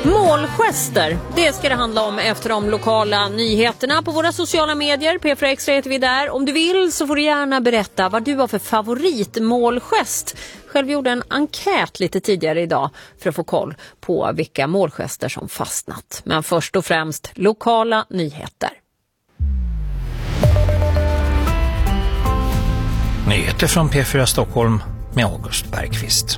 Målgester, det ska det handla om efter de lokala nyheterna på våra sociala medier. P4 Extra heter vi där. Om du vill så får du gärna berätta vad du har för favoritmålgest. Själv gjorde en enkät lite tidigare idag för att få koll på vilka målgester som fastnat. Men först och främst lokala nyheter. Nyheter från P4 Stockholm med August Bergqvist.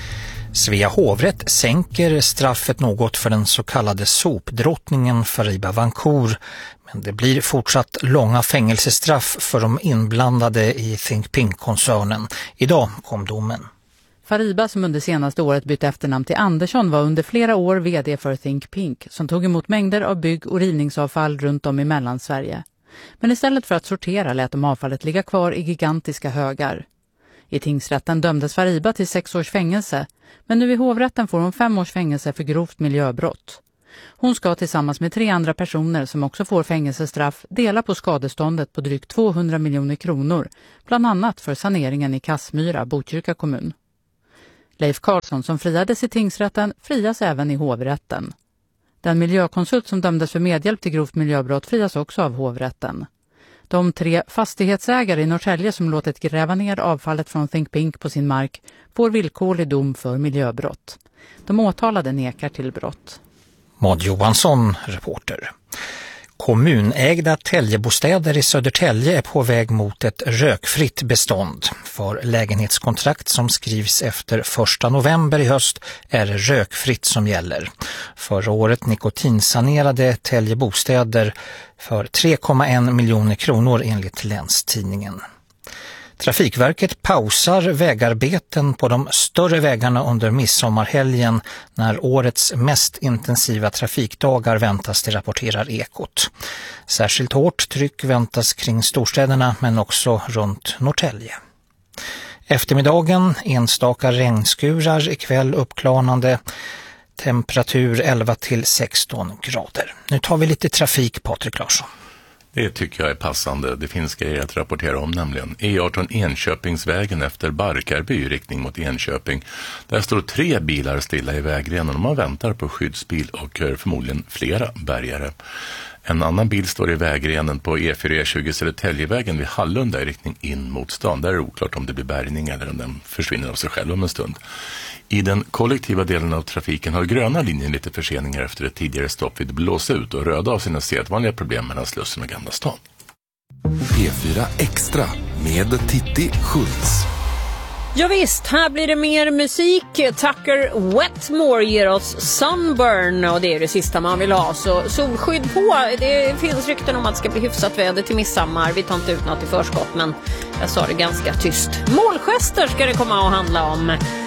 Svea hovrätt sänker straffet något för den så kallade sopdrottningen Fariba Vancour, men det blir fortsatt långa fängelsestraff för de inblandade i Think Pink-koncernen. Idag kom domen. Fariba, som under senaste året bytte efternamn till Andersson, var under flera år vd för Think Pink, som tog emot mängder av bygg- och rivningsavfall runt om i Mellansverige. Men istället för att sortera lät de avfallet ligga kvar i gigantiska högar. I tingsrätten dömdes Fariba till 6 års fängelse, men nu i hovrätten får hon 5 års fängelse för grovt miljöbrott. Hon ska tillsammans med 3 andra personer som också får fängelsestraff dela på skadeståndet på drygt 200 miljoner kronor, bland annat för saneringen i Kassmyra, Botkyrka kommun. Leif Karlsson, som friades i tingsrätten, frias även i hovrätten. Den miljökonsult som dömdes för medhjälp till grovt miljöbrott frias också av hovrätten. De 3 fastighetsägare i Norrtälje som låtit gräva ner avfallet från Think Pink på sin mark får villkorlig dom för miljöbrott. De åtalade nekar till brott. Maud Johansson, reporter. Kommunägda Täljebostäder i Södertälje är på väg mot ett rökfritt bestånd. För lägenhetskontrakt som skrivs efter 1 november i höst är det rökfritt som gäller. Förra året nikotinsanerade Täljebostäder för 3,1 miljoner kronor enligt Länstidningen. Trafikverket pausar vägarbeten på de större vägarna under midsommarhelgen när årets mest intensiva trafikdagar väntas, det rapporterar Ekot. Särskilt hårt tryck väntas kring storstäderna men också runt Norrtälje. Eftermiddagen enstaka regnskurar, ikväll uppklarnande, temperatur 11 till 16 grader. Nu tar vi lite trafik, Patrik Larsson. Det tycker jag är passande. Det finns grejer att rapportera om nämligen. E18 Enköpingsvägen efter Barkarby i riktning mot Enköping. Där står 3 bilar stilla i vägrenen och man väntar på skyddsbil och förmodligen flera bärgare. En annan bil står i vägrenen på E4-E20 Södertäljevägen vid Hallunda i riktning in mot stan. Där är det oklart om det blir bärgning eller om den försvinner av sig själv om en stund. I den kollektiva delen av trafiken har gröna linjen lite förseningar efter ett tidigare stopp vid blåsa ut och röda av sina sedvanliga problem mellan Slussen och Gamla stan. P4 Extra med Titti Schultz. Ja visst, här blir det mer musik. Tucker Wetmore ger oss Sunburn och det är det sista man vill ha. Så solskydd på, det finns rykten om att det ska bli hyfsat väder till midsommar. Vi tar inte ut något i förskott men jag sa det ganska tyst. Målgester ska det komma att handla om.